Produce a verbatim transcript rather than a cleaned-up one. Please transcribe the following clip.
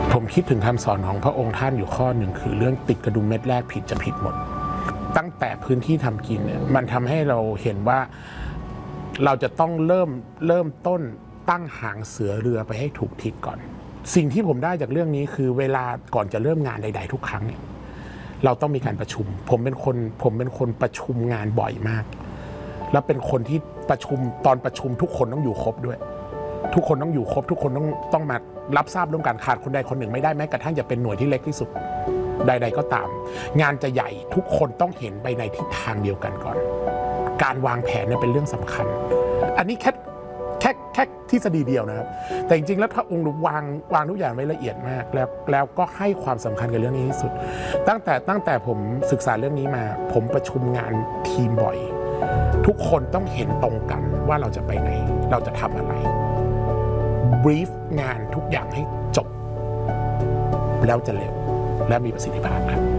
ผมคิดถึงคำสอนของพระองค์ท่านอยู่ข้อหนึ่งคือเรื่องติดกระดุมเม็ดแรกผิดจะผิดหมดตั้งแต่พื้นที่ทำกินเนี่ยมันทำให้เราเห็นว่าเราจะต้องเริ่มเริ่มต้นตั้งหางเสือเรือไปให้ถูกทิศก่อนสิ่งที่ผมได้จากเรื่องนี้คือเวลาก่อนจะเริ่มงานใดๆทุกครั้งเนี่ยเราต้องมีการประชุมผมเป็นคนผมเป็นคนประชุมงานบ่อยมากแล้วเป็นคนที่ประชุมตอนประชุมทุกคนต้องอยู่ครบด้วยทุกคนต้องอยู่ครบทุกคนต้องต้องมารับทราบเรื่องการขาดคนใดคนหนึ่งไม่ได้แม้กระทั่งจะเป็นหน่วยที่เล็กที่สุดใดๆก็ตามงานจะใหญ่ทุกคนต้องเห็นไปในทิศทางเดียวกันก่อนการวางแผนเนี่ยเป็นเรื่องสำคัญอันนี้แค่แค่แค่ทฤษฎีเดียวนะครับแต่จริงๆแล้วพระองค์วางวางทุกอย่างไว้ละเอียดมากแล้วแล้วก็ให้ความสำคัญกับเรื่องนี้ที่สุดตั้งแต่ตั้งแต่ผมศึกษาเรื่องนี้มาผมประชุมงานทีมบ่อยทุกคนต้องเห็นตรงกันว่าเราจะไปไหนเราจะทำอะไรบรีฟงานทุกอย่างให้จบแล้วจะเร็วและมีประสิทธิภาพครับ